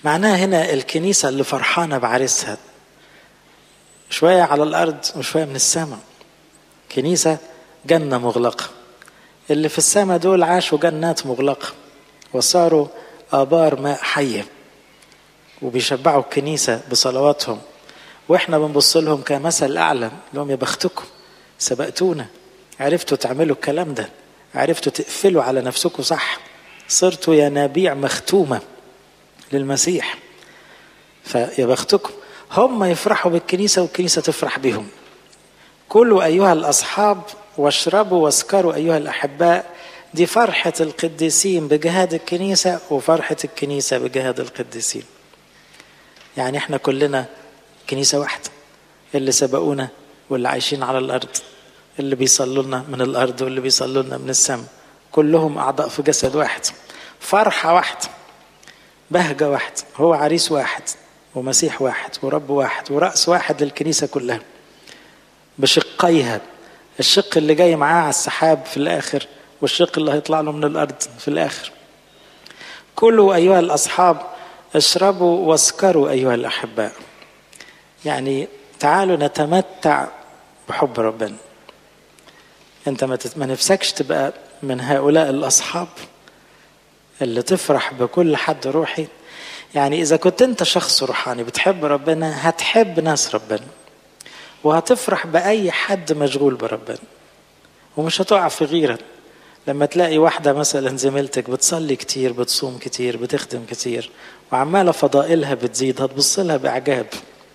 معناها هنا الكنيسة اللي فرحانة بعريسها، شوية على الأرض وشوية من السماء. كنيسة جنة مغلقة، اللي في السماء دول عاشوا جنات مغلقة وصاروا آبار ماء حية وبيشبعوا الكنيسة بصلواتهم، وإحنا بنبص لهم كمثل أعلى لهم يا بختكم سبقتونا، عرفتوا تعملوا الكلام ده، عرفتوا تقفلوا على نفسكم صح، صرتوا ينابيع مختومة للمسيح، فيا بختكم. هم يفرحوا بالكنيسة والكنيسة تفرح بهم. كلوا أيها الأصحاب واشربوا واسكروا أيها الأحباء. دي فرحة القديسين بجهاد الكنيسة وفرحة الكنيسة بجهاد القديسين. يعني احنا كلنا كنيسة واحدة، اللي سبقونا واللي عايشين على الأرض، اللي بيصلوا لنا من الأرض واللي بيصلوا لنا من السماء، كلهم أعضاء في جسد واحد، فرحة واحدة، بهجة واحدة، هو عريس واحد ومسيح واحد ورب واحد ورأس واحد للكنيسة كلها بشقيها، الشق اللي جاي معاه على السحاب في الآخر والشق اللي هيطلع له من الأرض في الآخر. كلوا أيها الأصحاب اشربوا واسكروا أيها الأحباء. يعني تعالوا نتمتع بحب ربنا. انت ما نفسكش تبقى من هؤلاء الأصحاب اللي تفرح بكل حد روحي؟ يعني إذا كنت أنت شخص روحاني بتحب ربنا، هتحب ناس ربنا وهتفرح بأي حد مشغول بربنا، ومش هتقع في غيرة لما تلاقي واحدة مثلا زميلتك بتصلي كتير، بتصوم كتير، بتخدم كتير، وعمالة فضائلها بتزيد، هتبص لها بإعجاب،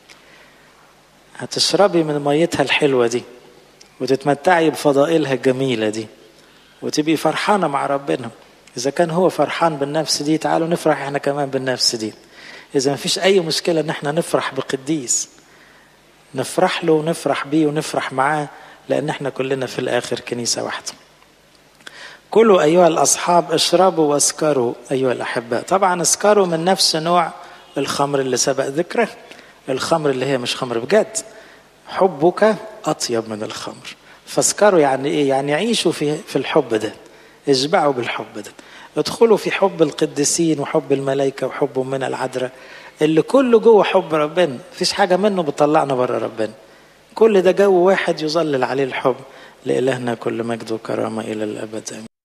هتشربي من ميتها الحلوة دي وتتمتعي بفضائلها الجميلة دي وتبقي فرحانة مع ربنا. إذا كان هو فرحان بالنفس دي، تعالوا نفرح احنا كمان بالنفس دي. إذا ما فيش أي مشكلة ان احنا نفرح بقديس، نفرح له ونفرح بيه ونفرح معاه، لأن احنا كلنا في الآخر كنيسة واحدة. كلوا أيها الأصحاب اشربوا واسكروا أيها الأحباء. طبعا اسكروا من نفس نوع الخمر اللي سبق ذكره، الخمر اللي هي مش خمر بجد، حبك أطيب من الخمر. فاسكروا يعني إيه؟ يعني عيشوا في الحب ده، اشبعوا بالحب ده، ادخلوا في حب القديسين وحب الملائكة وحب من العذراء اللي كله جوه حب ربنا، مفيش حاجة منه بتطلعنا بره ربنا، كل ده جو واحد يظلل عليه الحب. لإلهنا كل مجد وكرامة إلى الأبد.